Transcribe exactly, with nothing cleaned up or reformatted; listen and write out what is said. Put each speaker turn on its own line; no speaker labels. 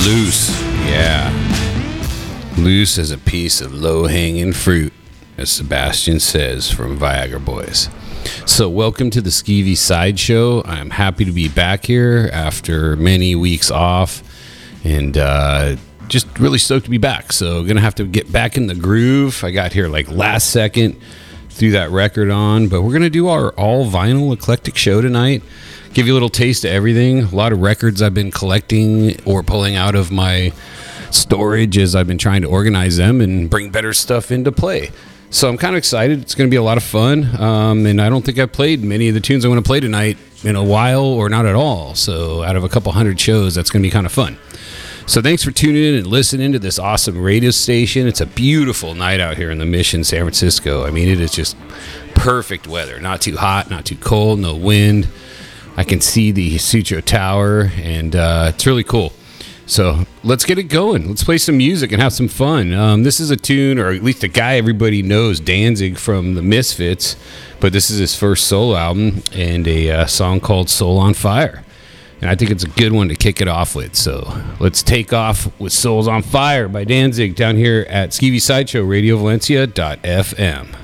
Loose, yeah. Loose as a piece of low-hanging fruit, as Sebastian says from Viagra Boys. So welcome to the Skeevy Sideshow. I'm happy to be back here after many weeks off, and uh, just really stoked to be back. So gonna have to get back in the groove. I got here like last second, threw that record on, but we're gonna do our all vinyl eclectic show tonight. Give you a little taste of everything. A lot of records I've been collecting or pulling out of my storage as I've been trying to organize them and bring better stuff into play. So I'm kind of excited. It's going to be a lot of fun. Um, and I don't think I've played many of the tunes I want to play tonight in a while or not at all. So out of a couple hundred shows, that's going to be kind of fun. So thanks for tuning in and listening to this awesome radio station. It's a beautiful night out here in the Mission, San Francisco. I mean, it is just perfect weather. Not too hot, not too cold, no wind. I can see the Sutro Tower, and uh, it's really cool. So let's get it going. Let's play some music and have some fun. Um, this is a tune, or at least a guy everybody knows, Danzig from the Misfits, but this is his first solo album and a uh, song called Soul on Fire. And I think it's a good one to kick it off with. So let's take off with Souls on Fire by Danzig down here at Skeevy Sideshow, radio valencia dot f m.